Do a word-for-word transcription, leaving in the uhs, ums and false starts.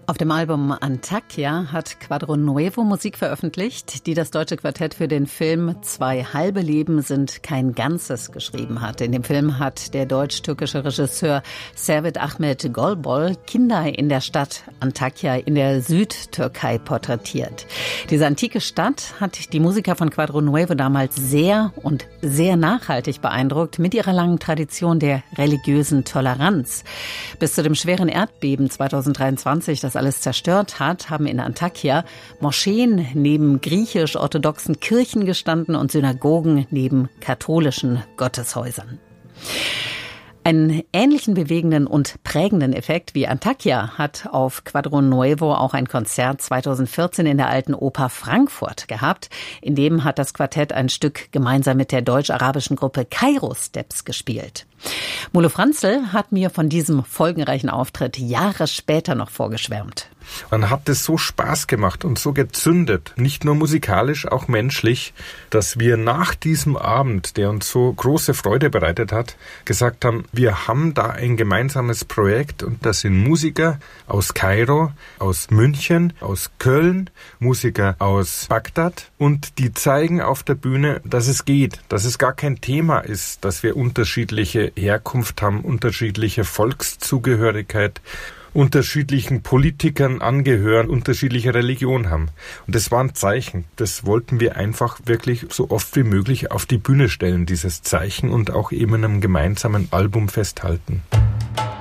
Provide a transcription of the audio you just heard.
Auf dem Album Antakya hat Cuadro Nuevo Musik veröffentlicht, die das deutsche Quartett für den Film Zwei halbe Leben sind kein Ganzes geschrieben hat. In dem Film hat der deutsch-türkische Regisseur Servet Ahmet Golbol Kinder in der Stadt Antakya in der Südtürkei porträtiert. Diese antike Stadt hat die Musiker von Cuadro Nuevo damals sehr und sehr nachhaltig beeindruckt mit ihrer langen Tradition der religiösen Toleranz. Bis zu dem schweren Erdbeben zweitausenddreiundzwanzig, das alles zerstört hat, haben in Antakya Moscheen neben griechisch-orthodoxen Kirchen gestanden und Synagogen neben katholischen Gotteshäusern. Einen ähnlichen bewegenden und prägenden Effekt wie Antakya hat auf Cuadro Nuevo auch ein Konzert zweitausendvierzehn in der Alten Oper Frankfurt gehabt. In dem hat das Quartett ein Stück gemeinsam mit der deutsch-arabischen Gruppe Kairo Steps gespielt. Molo Franzl hat mir von diesem folgenreichen Auftritt Jahre später noch vorgeschwärmt. Man hat es so Spaß gemacht und so gezündet, nicht nur musikalisch, auch menschlich, dass wir nach diesem Abend, der uns so große Freude bereitet hat, gesagt haben, wir haben da ein gemeinsames Projekt und das sind Musiker aus Kairo, aus München, aus Köln, Musiker aus Bagdad und die zeigen auf der Bühne, dass es geht, dass es gar kein Thema ist, dass wir unterschiedliche Herkunft haben, unterschiedliche Volkszugehörigkeit, unterschiedlichen Politikern angehören, unterschiedliche Religion haben. Und das war ein Zeichen. Das wollten wir einfach wirklich so oft wie möglich auf die Bühne stellen, dieses Zeichen, und auch eben in einem gemeinsamen Album festhalten.